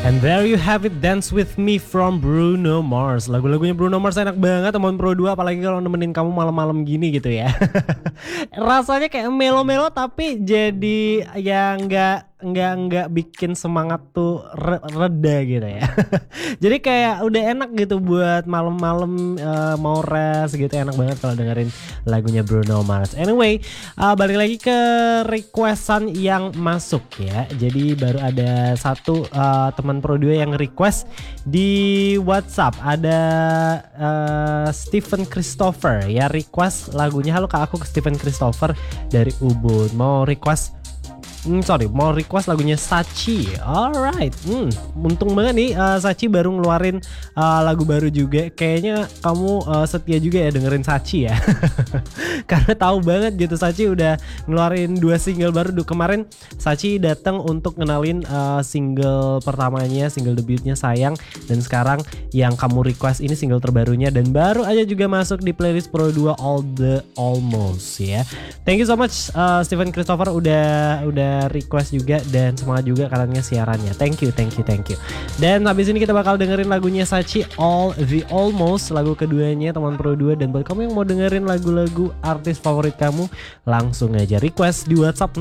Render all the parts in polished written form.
And there you have it, Dance With Me from Bruno Mars. Lagu-lagunya Bruno Mars enak banget teman Pro 2, apalagi kalau nemenin kamu malam-malam gini gitu ya. Rasanya kayak melo-melo tapi jadi ya nggak bikin semangat tuh reda gitu ya. Jadi kayak udah enak gitu buat malam-malam mau rest gitu, enak banget kalau dengerin lagunya Bruno Mars. Anyway, balik lagi ke requestan yang masuk ya. Jadi baru ada satu teman Pro 2 yang request di WhatsApp, ada Stephen Christopher ya, request lagunya. Halo Kak, aku Stephen Christopher dari Ubud, mau request lagunya Sachi. Alright, untung banget nih Sachi baru ngeluarin lagu baru juga. Kayaknya kamu setia juga ya dengerin Sachi ya. Karena tahu banget gitu Sachi udah ngeluarin 2 single baru. Kemarin Sachi datang untuk ngenalin single pertamanya, single debutnya Sayang. Dan sekarang yang kamu request ini single terbarunya, dan baru aja juga masuk di playlist Pro 2 All the Almost ya. Thank you so much Stephen Christopher udah request juga, dan semangat juga kalian siarannya. Thank you. Dan habis ini kita bakal dengerin lagunya Sachi, All the Almost, lagu keduanya teman Pro 2. Dan buat kamu yang mau dengerin lagu-lagu artis favorit kamu, langsung aja request di WhatsApp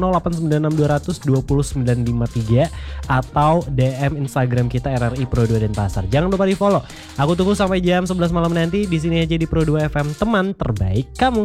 0896200953 atau DM Instagram kita RRI Pro 2 Denpasar. Jangan lupa di follow. Aku tunggu sampai jam 11 malam nanti di sini aja di Pro 2 FM, teman terbaik kamu.